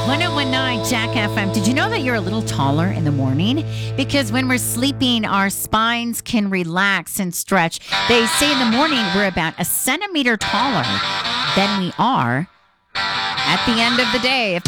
1019 Jack FM. Did you know that you're a little taller in the morning? Because when we're sleeping, our spines can relax and stretch. They say in the morning we're about a centimeter taller than we are at the end of the day. If